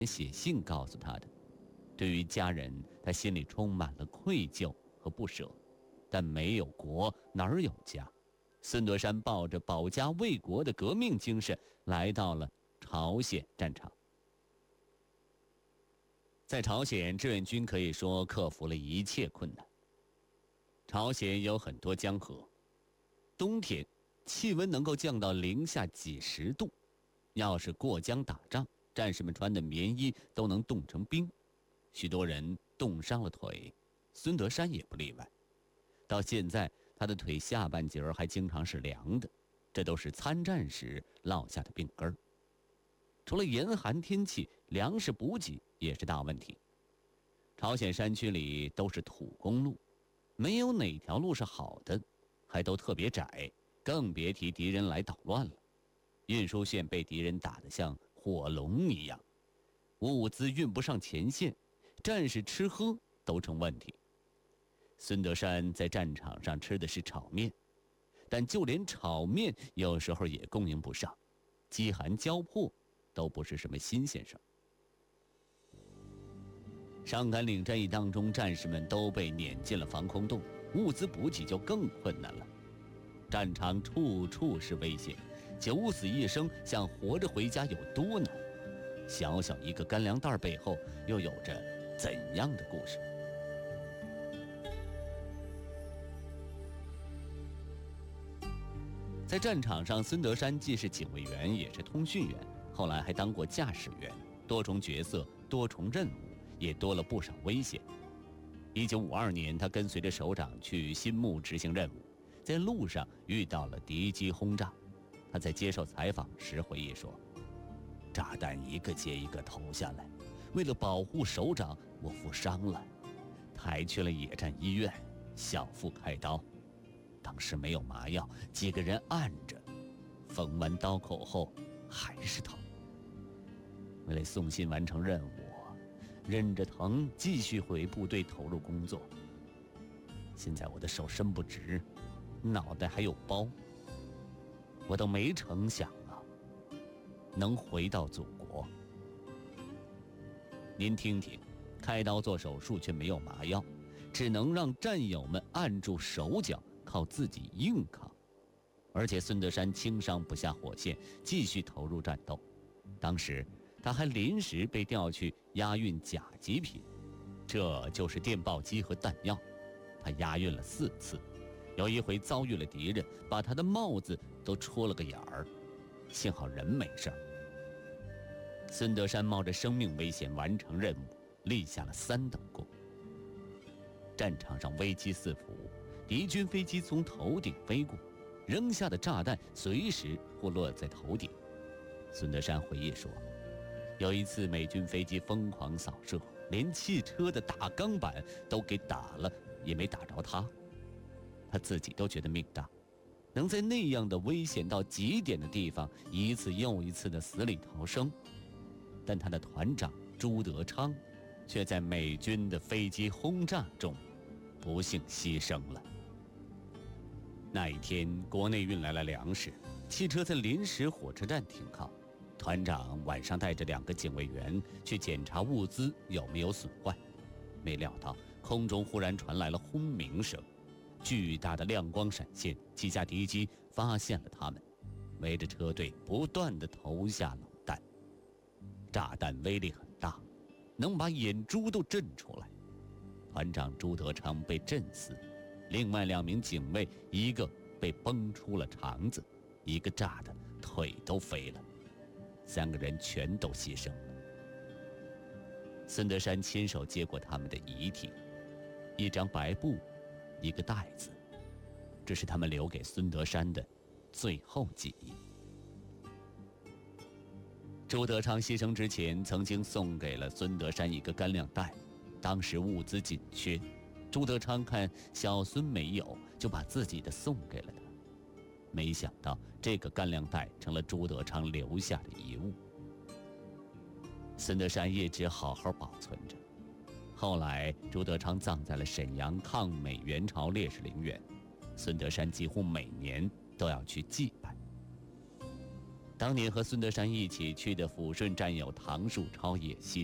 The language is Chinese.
写信告诉他的。对于家人，他心里充满了愧疚和不舍，但没有国哪儿有家？孙德山抱着保家卫国的革命精神来到了朝鲜战场。在朝鲜，志愿军可以说克服了一切困难。朝鲜有很多江河，冬天气温能够降到零下几十度，要是过江打仗，战士们穿的棉衣都能冻成冰，许多人冻伤了腿，孙德山也不例外。到现在，他的腿下半截还经常是凉的，这都是参战时落下的病根儿。除了严寒天气，粮食补给也是大问题。朝鲜山区里都是土公路，没有哪条路是好的，还都特别窄，更别提敌人来捣乱了。运输线被敌人打得像火龙一样，物资运不上前线，战士吃喝都成问题。孙德山在战场上吃的是炒面，但就连炒面有时候也供应不上，饥寒交迫都不是什么新鲜事。上甘岭战役当中，战士们都被撵进了防空洞，物资补给就更困难了。战场处处是危险，九死一生想活着回家有多难？小小一个干粮袋背后又有着怎样的故事？在战场上，孙德山既是警卫员，也是通讯员，后来还当过驾驶员，多重角色，多重任务，也多了不少危险。1952年，他跟随着首长去新木执行任务，在路上遇到了敌机轰炸。他在接受采访时回忆说：“炸弹一个接一个投下来，为了保护首长，我负伤了，抬去了野战医院，小腹开刀。当时没有麻药，几个人按着，缝完刀口后还是疼。为了送信完成任务，忍着疼继续回部队投入工作。现在我的手伸不直，脑袋还有包，我都没成想啊，能回到祖国。您听听，开刀做手术却没有麻药，只能让战友们按住手脚，靠自己硬扛。而且孙德山轻伤不下火线，继续投入战斗。当时他还临时被调去押运甲级品，这就是电报机和弹药。他押运了4次，有一回遭遇了敌人，把他的帽子都戳了个眼儿，幸好人没事。孙德山冒着生命危险完成任务，立下了3等功。战场上危机四伏，敌军飞机从头顶飞过，扔下的炸弹随时会落在头顶。孙德山回忆说，有一次美军飞机疯狂扫射，连汽车的大钢板都给打了，也没打着他。他自己都觉得命大，能在那样的危险到极点的地方一次又一次的死里逃生。但他的团长朱德昌却在美军的飞机轰炸中不幸牺牲了。那一天，国内运来了粮食，汽车在临时火车站停靠。团长晚上带着2个警卫员去检查物资有没有损坏，没料到空中忽然传来了轰鸣声，巨大的亮光闪现，几架敌机发现了他们，围着车队不断地投下冷弹。炸弹威力很大，能把眼珠都震出来。团长朱德昌被震死，另外2名警卫，一个被崩出了肠子，一个炸得腿都飞了，3个人全都牺牲了。孙德山亲手接过他们的遗体，一张白布，一个袋子，这是他们留给孙德山的最后记忆。朱德昌牺牲之前曾经送给了孙德山一个干粮袋，当时物资紧缺，朱德昌看小孙没有，就把自己的送给了他。没想到这个干粮袋成了朱德昌留下的遗物，孙德山一直好好保存着。后来朱德昌葬在了沈阳抗美援朝烈士陵园，孙德山几乎每年都要去祭拜。 当年和孙德山一起去的抚顺战友唐树超也牺